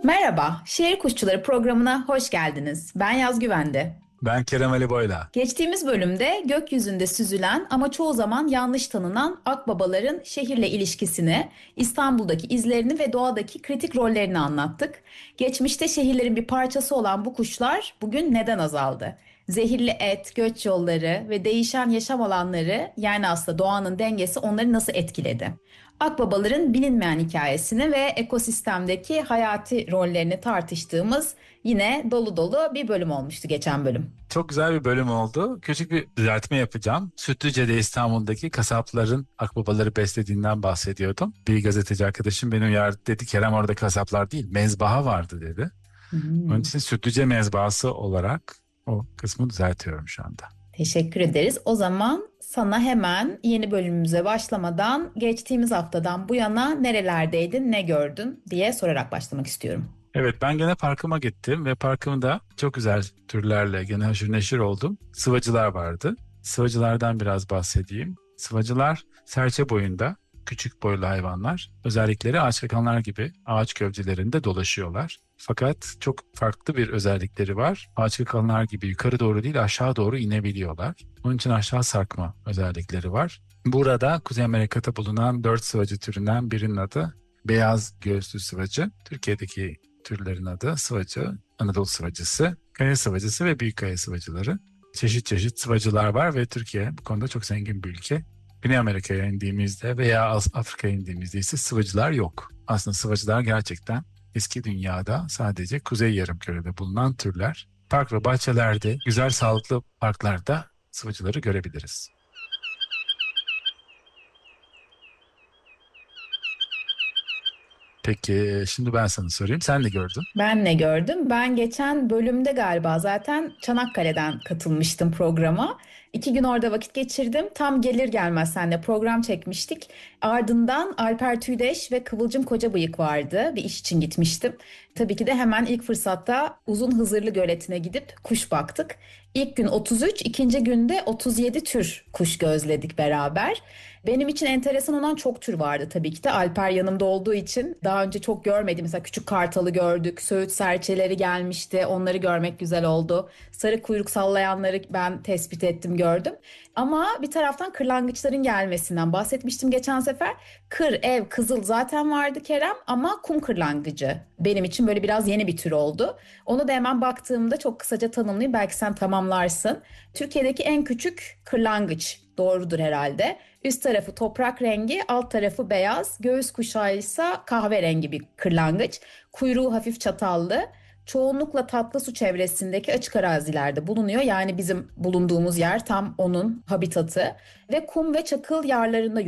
Merhaba, Şehir Kuşçuları programına hoş geldiniz. Ben Yaz Güvende. Ben Kerem Ali Boyla. Geçtiğimiz bölümde gökyüzünde süzülen ama çoğu zaman yanlış tanınan akbabaların şehirle ilişkisini, İstanbul'daki izlerini ve doğadaki kritik rollerini anlattık. Geçmişte şehirlerin bir parçası olan bu kuşlar bugün neden azaldı? Zehirli et, göç yolları ve değişen yaşam alanları yani aslında doğanın dengesi onları nasıl etkiledi? Akbabaların bilinmeyen hikayesini ve ekosistemdeki hayati rollerini tartıştığımız yine dolu dolu bir bölüm olmuştu geçen bölüm. Çok güzel bir bölüm oldu. Küçük bir düzeltme yapacağım. Sütlüce'de İstanbul'daki kasapların akbabaları beslediğinden bahsediyordum. Bir gazeteci arkadaşım beni uyardı, dedi Kerem orada kasaplar değil mezbaha vardı dedi. Onun Hmm. için Sütlüce mezbahası olarak o kısmı düzeltiyorum şu anda. Teşekkür ederiz. O zaman sana hemen yeni bölümümüze başlamadan geçtiğimiz haftadan bu yana nerelerdeydin, ne gördün diye sorarak başlamak istiyorum. Evet, ben gene parkıma gittim ve parkımda çok güzel türlerle gene haşır neşir oldum. Sıvacılar vardı. Sıvacılardan biraz bahsedeyim. Sıvacılar serçe boyunda küçük boylu hayvanlar. Özellikleri ağaç kakanlar gibi ağaç gövdelerinde dolaşıyorlar. Fakat çok farklı bir özellikleri var. Ağaç kakanlar gibi yukarı doğru değil aşağı doğru inebiliyorlar. Onun için aşağı sarkma özellikleri var. Burada Kuzey Amerika'da bulunan 4 sıvacı türünden birinin adı beyaz göğüslü sıvacı. Türkiye'deki türlerin adı sıvacı, Anadolu sıvacısı, kaya sıvacısı ve büyük kaya sıvacıları. Çeşit çeşit sıvacılar var ve Türkiye bu konuda çok zengin bir ülke. Güney Amerika'ya indiğimizde veya Afrika'ya indiğimizde ise sıvacılar yok. Aslında sıvacılar gerçekten eski dünyada sadece Kuzey Yarımküre'de bulunan türler. Park ve bahçelerde, güzel sağlıklı parklarda sıvacıları görebiliriz. Peki şimdi ben sana sorayım. Sen de gördün. Ben ne gördüm? Ben geçen bölümde galiba zaten Çanakkale'den katılmıştım programa. 2 gün orada vakit geçirdim. Tam gelir gelmez seninle program çekmiştik. Ardından Alper Tüydeş ve Kıvılcım Kocabıyık vardı. Bir iş için gitmiştim. Tabii ki de hemen ilk fırsatta Uzun Hızırlı Göleti'ne gidip kuş baktık. İlk gün 33, ikinci günde 37 tür kuş gözledik beraber. Benim için enteresan olan çok tür vardı tabii ki de. Alper yanımda olduğu için daha önce çok görmedim. Mesela küçük kartalı gördük, söğüt serçeleri gelmişti. Onları görmek güzel oldu. Sarı kuyruk sallayanları ben tespit ettim, gördüm. Ama bir taraftan kırlangıçların gelmesinden bahsetmiştim geçen sefer. Kır, ev, kızıl zaten vardı Kerem ama kum kırlangıcı benim için böyle biraz yeni bir tür oldu. Onu da hemen baktığımda çok kısaca tanımlayayım, belki sen tamamlarsın. Türkiye'deki en küçük kırlangıç, doğrudur herhalde. Üst tarafı toprak rengi, alt tarafı beyaz, göğüs kuşağı ise kahverengi bir kırlangıç. Kuyruğu hafif çatallı. Çoğunlukla tatlı su çevresindeki açık arazilerde bulunuyor. Yani bizim bulunduğumuz yer tam onun habitatı ve kum ve çakıl yarlarında